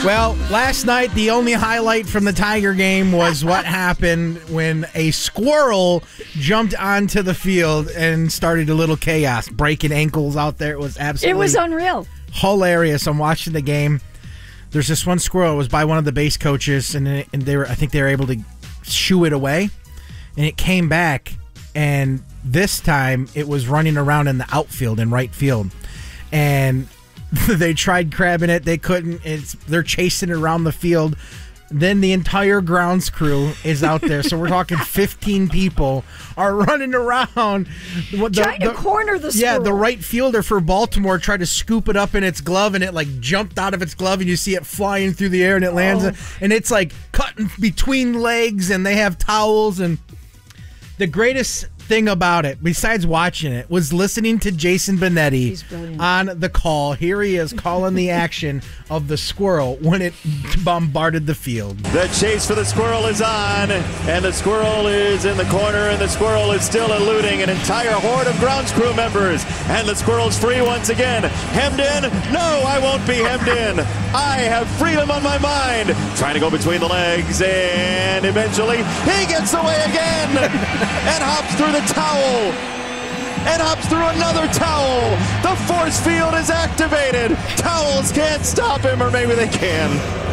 Well, last night, the only highlight from the Tiger game was what happened when a squirrel jumped onto the field and started a little chaos, breaking ankles out there. It was absolutely... It was unreal. Hilarious. I'm watching the game. There's this one squirrel. It was by one of the base coaches, and I think they were able to shoo it away, and it came back, and this time it was running around in the outfield in right field, and they tried grabbing it. They couldn't. They're chasing it around the field. Then the entire grounds crew is out there. So we're talking 15 people are running around. Trying to corner the squirrel. Yeah, the right fielder for Baltimore tried to scoop it up in its glove, and it like jumped out of its glove, and you see it flying through the air, and it lands. And it's like cutting between legs, and they have towels. And the greatest thing about it, besides watching it, was listening to Jason Benetti on the call. Here he is calling the action of the squirrel when it bombarded the field. The chase for the squirrel is on, and the squirrel is in the corner, and the squirrel is still eluding an entire horde of grounds crew members, and the squirrel's free once again. Hemmed in? No, I won't be hemmed in. I have freedom on my mind. Trying to go between the legs, and eventually he gets away again and hops through the towel and hops through another towel. The force field is activated. Towels can't stop him, or maybe they can.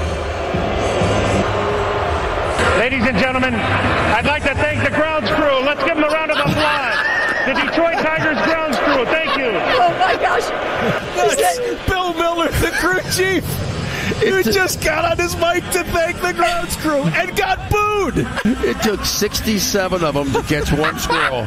Ladies and gentlemen, I'd like to thank the grounds crew. Let's give them a round of applause. The Detroit Tigers grounds crew, thank you. Oh my gosh. That's Bill Miller, the crew chief. He just got on his mic to thank the grounds crew and got booed. It took 67 of them to catch one squirrel.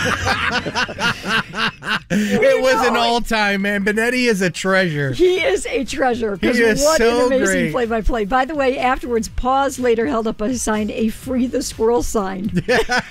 It was an all-time, man. Benetti is a treasure. He is a treasure. He is what so an amazing great. play-by-play. By the way, afterwards, Paws later held up a sign, a Free the Squirrel sign.